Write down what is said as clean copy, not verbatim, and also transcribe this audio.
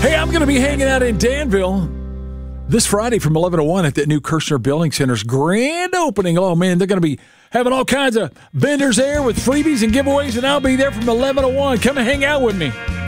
Hey, I'm going to be hanging out in Danville this Friday from 11 to 1 at that new Kirshner Building Center's grand opening. Oh, man, they're going to be having all kinds of vendors there with freebies and giveaways, and I'll be there from 11 to 1. Come and hang out with me.